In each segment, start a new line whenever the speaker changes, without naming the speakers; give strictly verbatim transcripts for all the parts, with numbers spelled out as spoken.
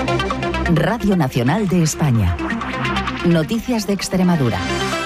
Radio Nacional de España. Noticias de Extremadura.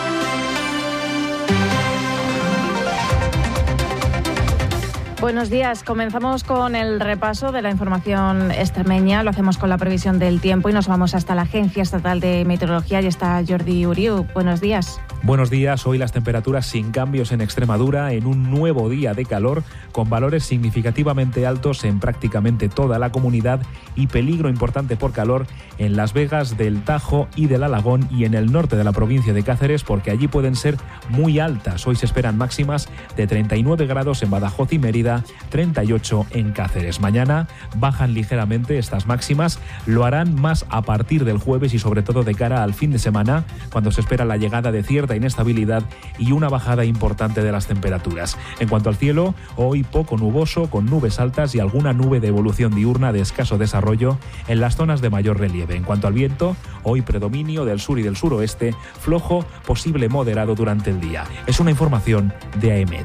Buenos días. Comenzamos con el repaso de la información extremeña. Lo hacemos con la previsión del tiempo y nos vamos hasta la Agencia Estatal de Meteorología. Y está Jordi Uriu. Buenos días.
Buenos días. Hoy las temperaturas sin cambios en Extremadura en un nuevo día de calor con valores significativamente altos en prácticamente toda la comunidad y peligro importante por calor en Las Vegas del Tajo y del Alagón y en el norte de la provincia de Cáceres, porque allí pueden ser muy altas. Hoy se esperan máximas de treinta y nueve grados en Badajoz y Mérida, treinta y ocho en Cáceres. Mañana bajan ligeramente estas máximas, lo harán más a partir del jueves y sobre todo de cara al fin de semana, cuando se espera la llegada de cierta inestabilidad y una bajada importante de las temperaturas. En cuanto al cielo, hoy poco nuboso, con nubes altas y alguna nube de evolución diurna de escaso desarrollo en las zonas de mayor relieve. En cuanto al viento, hoy predominio del sur y del suroeste, flojo, posible moderado durante el día. Es una información de AEMET.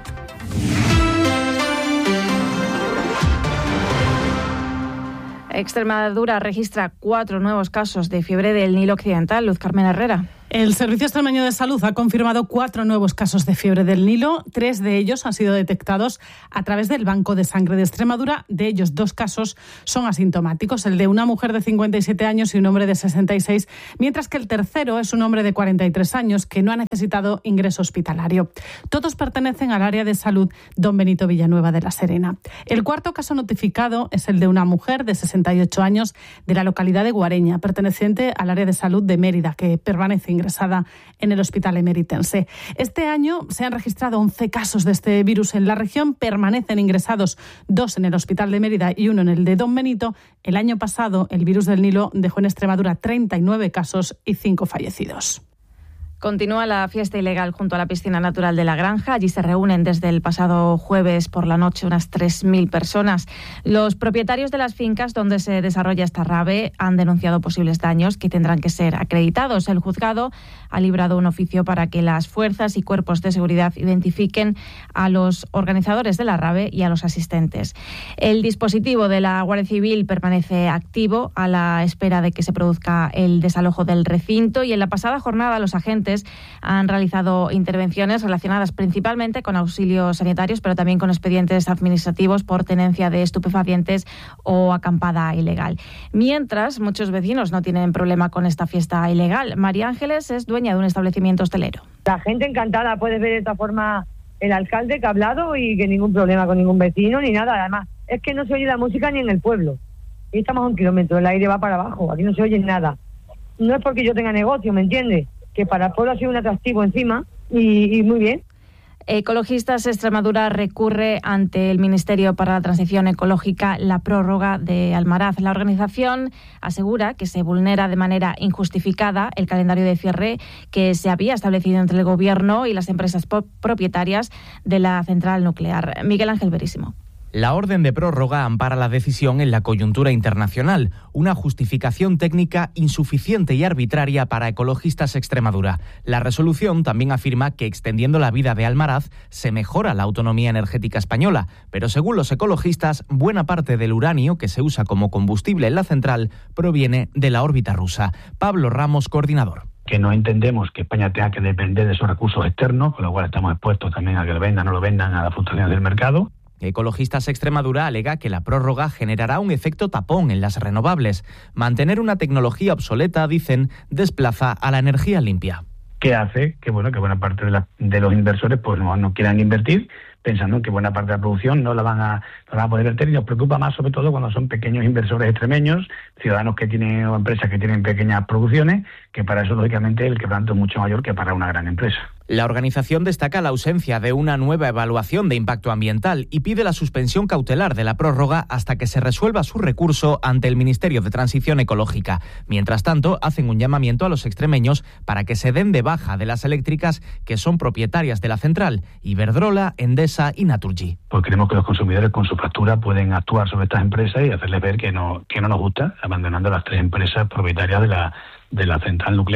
Extremadura registra cuatro nuevos casos de fiebre del Nilo Occidental. Luz Carmen Herrera.
El Servicio Extremeño de Salud ha confirmado cuatro nuevos casos de fiebre del Nilo. Tres de ellos han sido detectados a través del Banco de Sangre de Extremadura. De ellos, dos casos son asintomáticos, el de una mujer de cincuenta y siete años y un hombre de sesenta y seis, mientras que el tercero es un hombre de cuarenta y tres años que no ha necesitado ingreso hospitalario. Todos pertenecen al área de salud Don Benito Villanueva de la Serena. El cuarto caso notificado es el de una mujer de sesenta y ocho años de la localidad de Guareña, perteneciente al área de salud de Mérida, que permanece ingresada ingresada en el hospital emeritense. Este año se han registrado once casos de este virus en la región, permanecen ingresados dos en el hospital de Mérida y uno en el de Don Benito. El año pasado el virus del Nilo dejó en Extremadura treinta y nueve casos y cinco fallecidos.
Continúa la fiesta ilegal junto a la piscina natural de La Granja. Allí se reúnen desde el pasado jueves por la noche unas tres mil personas. Los propietarios de las fincas donde se desarrolla esta rave han denunciado posibles daños que tendrán que ser acreditados. El juzgado ha librado un oficio para que las fuerzas y cuerpos de seguridad identifiquen a los organizadores de la rave y a los asistentes. El dispositivo de la Guardia Civil permanece activo a la espera de que se produzca el desalojo del recinto, y en la pasada jornada los agentes han realizado intervenciones relacionadas principalmente con auxilios sanitarios, pero también con expedientes administrativos por tenencia de estupefacientes o acampada ilegal. Mientras, muchos vecinos no tienen problema con esta fiesta ilegal. María Ángeles es dueña de un establecimiento hostelero.
La gente encantada, puedes ver de esta forma el alcalde que ha hablado y que ningún problema con ningún vecino ni nada. Además, es que no se oye la música ni en el pueblo. Y estamos a un kilómetro, el aire va para abajo, aquí no se oye nada. No es porque yo tenga negocio, ¿me entiendes? Que para el pueblo ha sido un atractivo encima y, y muy bien.
Ecologistas Extremadura recurre ante el Ministerio para la Transición Ecológica la prórroga de Almaraz. La organización asegura que se vulnera de manera injustificada el calendario de cierre que se había establecido entre el Gobierno y las empresas propietarias de la central nuclear. Miguel Ángel Verísimo.
La orden de prórroga ampara la decisión en la coyuntura internacional, una justificación técnica insuficiente y arbitraria para Ecologistas Extremadura. La resolución también afirma que extendiendo la vida de Almaraz se mejora la autonomía energética española, pero según los ecologistas, buena parte del uranio que se usa como combustible en la central proviene de la órbita rusa. Pablo Ramos, coordinador.
Que no entendemos que España tenga que depender de esos recursos externos, con lo cual estamos expuestos también a que lo vendan o no lo vendan a las fluctuaciones del mercado.
Ecologistas Extremadura alega que la prórroga generará un efecto tapón en las renovables. Mantener una tecnología obsoleta, dicen, desplaza a la energía limpia.
¿Qué hace? Que bueno, que buena parte de, la, de los inversores pues no, no quieran invertir, pensando en que buena parte de la producción no la van a, no la van a poder verter, y nos preocupa más sobre todo cuando son pequeños inversores extremeños, ciudadanos que tienen o empresas que tienen pequeñas producciones, que para eso lógicamente el quebranto es mucho mayor que para una gran empresa.
La organización destaca la ausencia de una nueva evaluación de impacto ambiental y pide la suspensión cautelar de la prórroga hasta que se resuelva su recurso ante el Ministerio de Transición Ecológica. Mientras tanto, hacen un llamamiento a los extremeños para que se den de baja de las eléctricas que son propietarias de la central: Iberdrola, Endesa y Naturgy.
Pues creemos que los consumidores con su factura pueden actuar sobre estas empresas y hacerles ver que no, que no nos gusta, abandonando las tres empresas propietarias de la, de la central nuclear.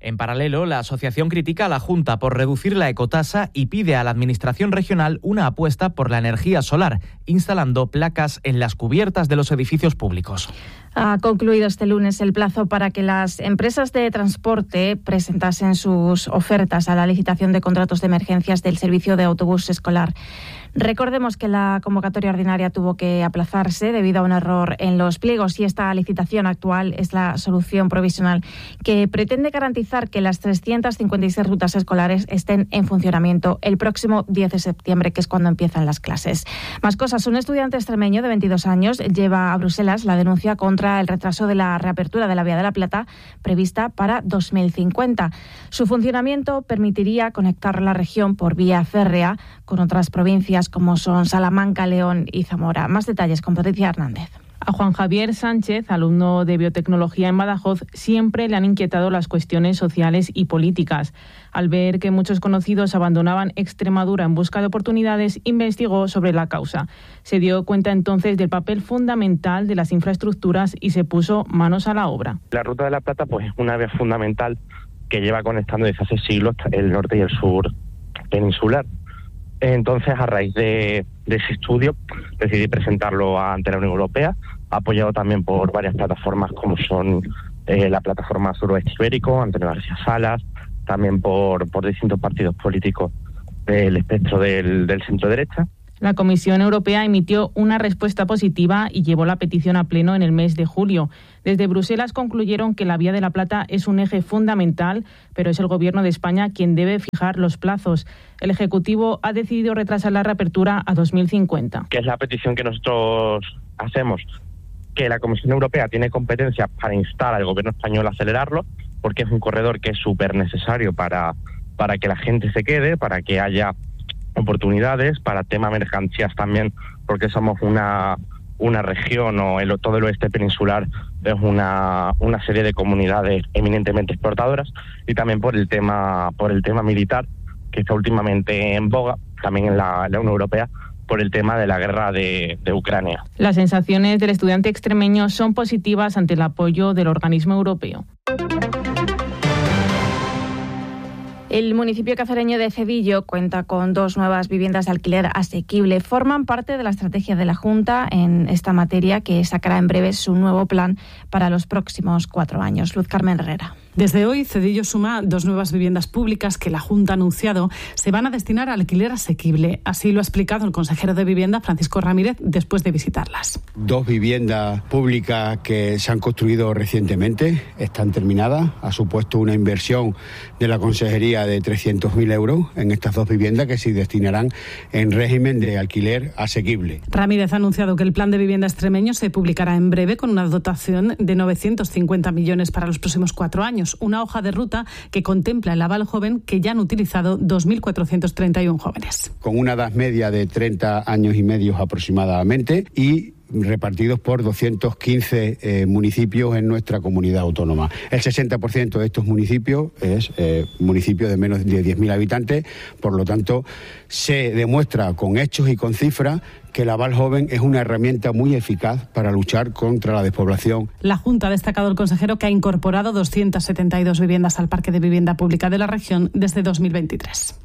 En paralelo, la asociación critica a la Junta por reducir la ecotasa y pide a la Administración regional una apuesta por la energía solar, instalando placas en las cubiertas de los edificios públicos.
Ha concluido este lunes el plazo para que las empresas de transporte presentasen sus ofertas a la licitación de contratos de emergencias del servicio de autobús escolar. Recordemos que la convocatoria ordinaria tuvo que aplazarse debido a un error en los pliegos y esta licitación actual es la solución provisional que pretende garantizar que las trescientas cincuenta y seis rutas escolares estén en funcionamiento el próximo diez de septiembre, que es cuando empiezan las clases. Más cosas. Un estudiante extremeño de veintidós años lleva a Bruselas la denuncia contra el retraso de la reapertura de la Vía de la Plata prevista para dos mil cincuenta. Su funcionamiento permitiría conectar la región por vía férrea con otras provincias como son Salamanca, León y Zamora. Más detalles con Patricia Hernández.
A Juan Javier Sánchez, alumno de biotecnología en Badajoz, siempre le han inquietado las cuestiones sociales y políticas. Al ver que muchos conocidos abandonaban Extremadura en busca de oportunidades, investigó sobre la causa. Se dio cuenta entonces del papel fundamental de las infraestructuras y se puso manos a la obra.
La Ruta de la Plata pues, es una vía fundamental que lleva conectando desde hace siglos el norte y el sur peninsular. Entonces, a raíz de, de ese estudio, decidí presentarlo ante la Unión Europea, apoyado también por varias plataformas como son eh, la plataforma Suroeste Ibérico, Antonio García Salas, también por, por distintos partidos políticos del espectro del, del centro-derecha.
La Comisión Europea emitió una respuesta positiva y llevó la petición a pleno en el mes de julio. Desde Bruselas concluyeron que la Vía de la Plata es un eje fundamental, pero es el Gobierno de España quien debe fijar los plazos. El Ejecutivo ha decidido retrasar la reapertura a dos mil cincuenta.
Que es la petición que nosotros hacemos, que la Comisión Europea tiene competencia para instar al Gobierno español a acelerarlo, porque es un corredor que es súper necesario para, para que la gente se quede, para que haya oportunidades, para tema mercancías también, porque somos una una región o el, todo el oeste peninsular es una una serie de comunidades eminentemente exportadoras, y también por el tema por el tema militar que está últimamente en boga también en la, la Unión Europea por el tema de la guerra de, de Ucrania.
Las sensaciones del estudiante extremeño son positivas ante el apoyo del organismo europeo.
El municipio cacereño de Cedillo cuenta con dos nuevas viviendas de alquiler asequible. Forman parte de la estrategia de la Junta en esta materia, que sacará en breve su nuevo plan para los próximos cuatro años. Luz Carmen Herrera.
Desde hoy, Cedillo suma dos nuevas viviendas públicas que la Junta ha anunciado se van a destinar a alquiler asequible. Así lo ha explicado el consejero de Vivienda, Francisco Ramírez, después de visitarlas.
Dos viviendas públicas que se han construido recientemente, están terminadas. Ha supuesto una inversión de la Consejería de trescientos mil euros en estas dos viviendas que se destinarán en régimen de alquiler asequible.
Ramírez ha anunciado que el plan de vivienda extremeño se publicará en breve con una dotación de novecientos cincuenta millones para los próximos cuatro años. Una hoja de ruta que contempla el aval joven que ya han utilizado dos mil cuatrocientos treinta y uno jóvenes.
Con una edad media de treinta años y medio aproximadamente y repartidos por doscientos quince eh, municipios en nuestra comunidad autónoma. El sesenta por ciento de estos municipios es eh, municipio de menos de diez mil habitantes, por lo tanto se demuestra con hechos y con cifras que el aval joven es una herramienta muy eficaz para luchar contra la despoblación.
La Junta ha destacado el consejero que ha incorporado doscientas setenta y dos viviendas al parque de vivienda pública de la región desde dos mil veintitrés.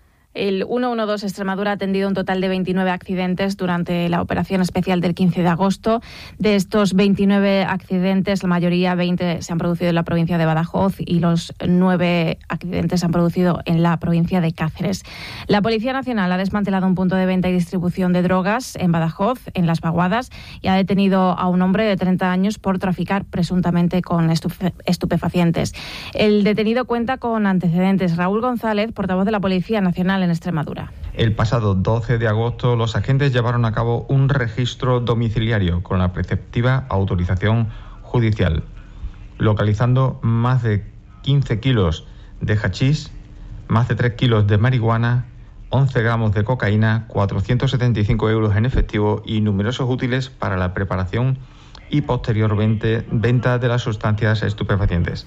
El ciento doce Extremadura ha atendido un total de veintinueve accidentes durante la operación especial del quince de agosto. De estos veintinueve accidentes, la mayoría, veinte, se han producido en la provincia de Badajoz y los nueve accidentes se han producido en la provincia de Cáceres. La Policía Nacional ha desmantelado un punto de venta y distribución de drogas en Badajoz, en Las Vaguadas, y ha detenido a un hombre de treinta años por traficar presuntamente con estupe- estupefacientes. El detenido cuenta con antecedentes. Raúl González, portavoz de la Policía Nacional en Extremadura.
El pasado doce de agosto, los agentes llevaron a cabo un registro domiciliario con la preceptiva autorización judicial, localizando más de quince kilos de hachís, más de tres kilos de marihuana, once gramos de cocaína, cuatrocientos setenta y cinco euros en efectivo y numerosos útiles para la preparación y posteriormente venta de las sustancias estupefacientes.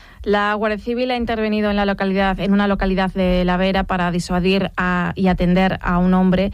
La Guardia Civil ha intervenido en la localidad, en una localidad de La Vera para disuadir a, y atender a un hombre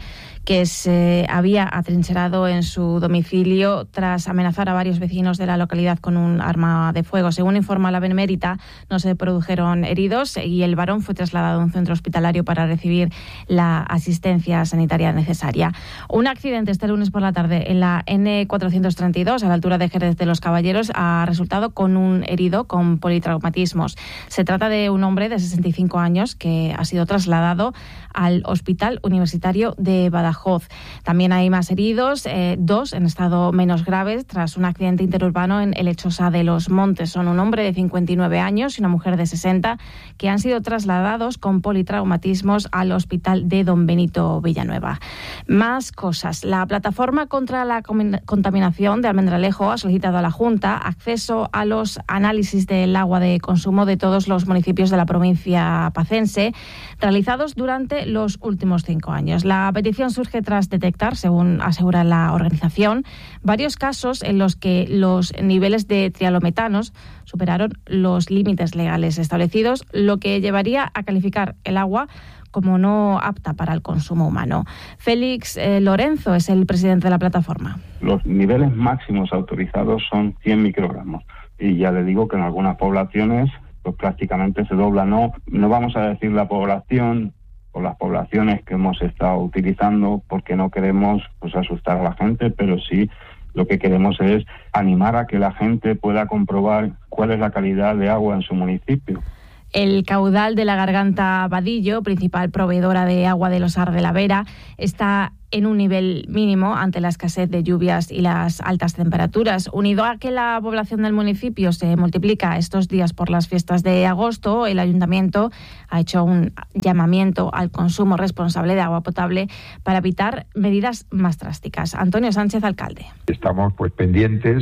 que se había atrincherado en su domicilio tras amenazar a varios vecinos de la localidad con un arma de fuego. Según informa la Benemérita, no se produjeron heridos y el varón fue trasladado a un centro hospitalario para recibir la asistencia sanitaria necesaria. Un accidente este lunes por la tarde en la ene cuatrocientos treinta y dos, a la altura de Jerez de los Caballeros, ha resultado con un herido con politraumatismos. Se trata de un hombre de sesenta y cinco años que ha sido trasladado al Hospital Universitario de Badajoz. También hay más heridos, eh, dos en estado menos graves, tras un accidente interurbano en Lechosa de los Montes. Son un hombre de cincuenta y nueve años y una mujer de sesenta que han sido trasladados con politraumatismos al Hospital de Don Benito Villanueva. Más cosas. La plataforma contra la contaminación de Almendralejo ha solicitado a la Junta acceso a los análisis del agua de consumo de todos los municipios de la provincia pacense realizados durante los últimos cinco años. La petición surge tras detectar, según asegura la organización, varios casos en los que los niveles de trialometanos superaron los límites legales establecidos, lo que llevaría a calificar el agua como no apta para el consumo humano. Félix eh, Lorenzo es el presidente de la plataforma.
Los niveles máximos autorizados son cien microgramos y ya le digo que en algunas poblaciones pues prácticamente se dobla. No, no vamos a decir la población o las poblaciones que hemos estado utilizando porque no queremos pues asustar a la gente, pero sí lo que queremos es animar a que la gente pueda comprobar cuál es la calidad de agua en su municipio.
El caudal de la Garganta Vadillo, principal proveedora de agua del Osar de la Vera, está en un nivel mínimo ante la escasez de lluvias y las altas temperaturas. Unido a que la población del municipio se multiplica estos días por las fiestas de agosto, el ayuntamiento ha hecho un llamamiento al consumo responsable de agua potable para evitar medidas más drásticas. Antonio Sánchez, alcalde.
Estamos pues pendientes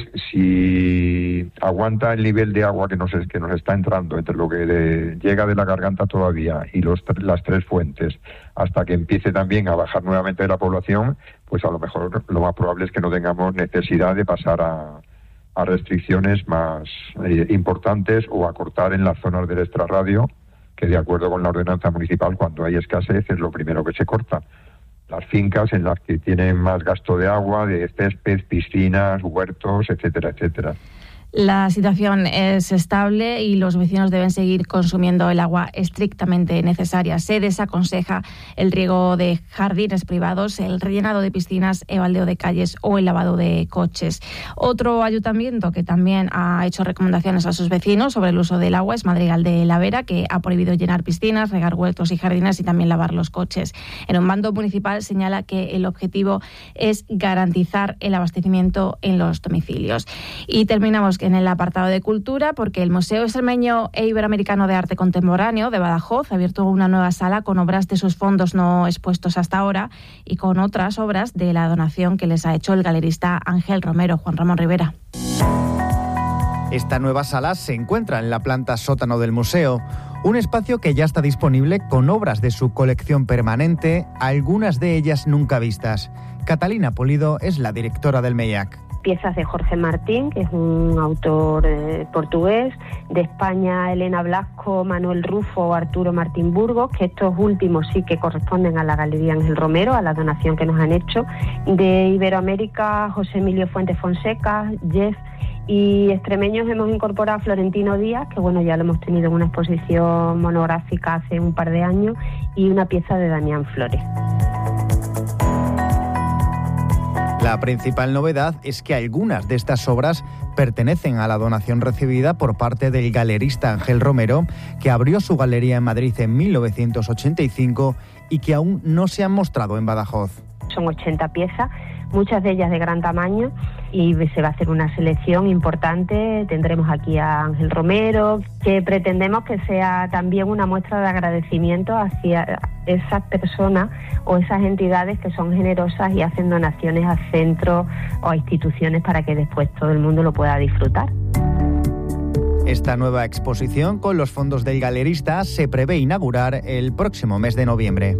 si aguanta el nivel de agua que nos, es, que nos está entrando entre lo que de, llega de la garganta todavía y los, las tres fuentes hasta que empiece también a bajar nuevamente la población, pues a lo mejor lo más probable es que no tengamos necesidad de pasar a, a restricciones más eh, importantes o a cortar en las zonas del extrarradio, que de acuerdo con la ordenanza municipal, cuando hay escasez es lo primero que se corta. Las fincas en las que tienen más gasto de agua, de césped, piscinas, huertos, etcétera, etcétera.
La situación es estable y los vecinos deben seguir consumiendo el agua estrictamente necesaria. Se desaconseja el riego de jardines privados, el rellenado de piscinas, el baldeo de calles o el lavado de coches. Otro ayuntamiento que también ha hecho recomendaciones a sus vecinos sobre el uso del agua es Madrigal de la Vera, que ha prohibido llenar piscinas, regar huertos y jardines y también lavar los coches. En un mando municipal señala que el objetivo es garantizar el abastecimiento en los domicilios. Y terminamos en el apartado de cultura, porque el Museo Extremeño e Iberoamericano de Arte Contemporáneo de Badajoz ha abierto una nueva sala con obras de sus fondos no expuestos hasta ahora y con otras obras de la donación que les ha hecho el galerista Ángel Romero. Juan Ramón Rivera.
Esta nueva sala se encuentra en la planta sótano del museo, un espacio que ya está disponible con obras de su colección permanente, algunas de ellas nunca vistas. Catalina Polido es la directora del M E I A C.
Piezas de Jorge Martín, que es un autor eh, portugués, de España Elena Blasco, Manuel Rufo, Arturo Martín Burgos, que estos últimos sí que corresponden a la Galería Ángel Romero, a la donación que nos han hecho, de Iberoamérica José Emilio Fuentes Fonseca, Jeff, y extremeños hemos incorporado a Florentino Díaz, que bueno, ya lo hemos tenido en una exposición monográfica hace un par de años, y una pieza de Damián Flores.
La principal novedad es que algunas de estas obras pertenecen a la donación recibida por parte del galerista Ángel Romero, que abrió su galería en Madrid en mil novecientos ochenta y cinco y que aún no se han mostrado en Badajoz.
Son ochenta piezas, muchas de ellas de gran tamaño, y se va a hacer una selección importante. Tendremos aquí a Ángel Romero, que pretendemos que sea también una muestra de agradecimiento hacia esas personas o esas entidades que son generosas y hacen donaciones a centros o a instituciones para que después todo el mundo lo pueda disfrutar.
Esta nueva exposición con los fondos del galerista se prevé inaugurar el próximo mes de noviembre.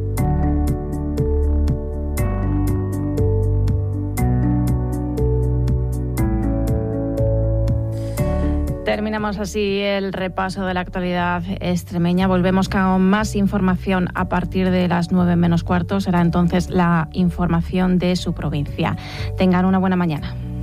Terminamos terminamos así el repaso de la actualidad extremeña. Volvemos con más información a partir de las nueve menos cuarto. Será entonces la información de su provincia. Tengan una buena mañana.